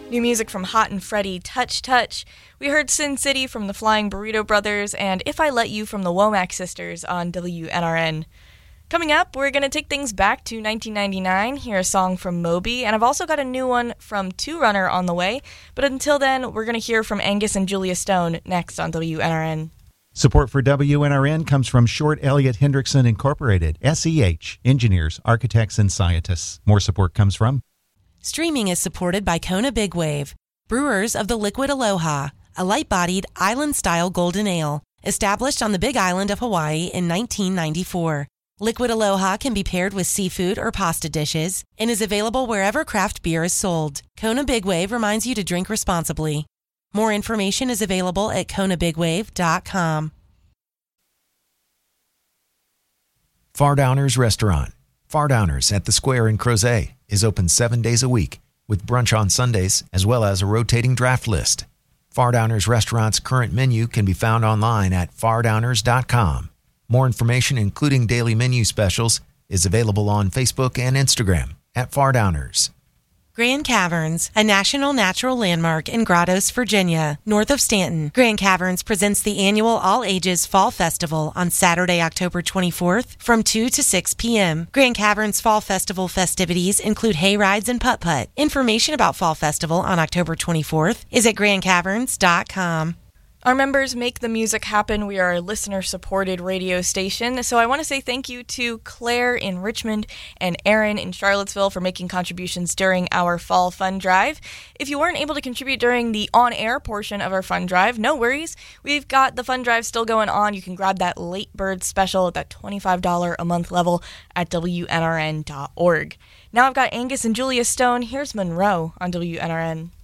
New music from Hot and Freddy, Touch Touch. We heard Sin City from the Flying Burrito Brothers and If I Let You from the Womack Sisters on WNRN. Coming up, we're going to take things back to 1999, hear a song from Moby, and I've also got a new one from Two Runner on the way. But until then, we're going to hear from Angus and Julia Stone next on WNRN. Support for WNRN comes from Short Elliott Hendrickson Incorporated, SEH, engineers, architects, and scientists. More support comes from Streaming is supported by Kona Big Wave, brewers of the Liquid Aloha, a light-bodied, island-style golden ale, established on the Big Island of Hawaii in 1994. Liquid Aloha can be paired with seafood or pasta dishes and is available wherever craft beer is sold. Kona Big Wave reminds you to drink responsibly. More information is available at konabigwave.com. Fardowners Restaurant. Fardowners at the Square in Crozet is open 7 days a week with brunch on Sundays as well as a rotating draft list. Fardowners Restaurant's current menu can be found online at fardowners.com. More information, including daily menu specials, is available on Facebook and Instagram at Fardowners. Grand Caverns, a national natural landmark in Grottos, Virginia, north of Stanton. Grand Caverns presents the annual all-ages Fall Festival on Saturday, October 24th from 2 to 6 p.m. Grand Caverns Fall Festival festivities include hay rides and putt-putt. Information about Fall Festival on October 24th is at grandcaverns.com. Our members make the music happen. We are a listener-supported radio station. So I want to say thank you to Claire in Richmond and Aaron in Charlottesville for making contributions during our Fall Fund Drive. If you weren't able to contribute during the on-air portion of our Fund Drive, no worries. We've got the Fund Drive still going on. You can grab that late bird special at that $25 a month level at WNRN.org. Now I've got Angus and Julia Stone. Here's Monroe on WNRN.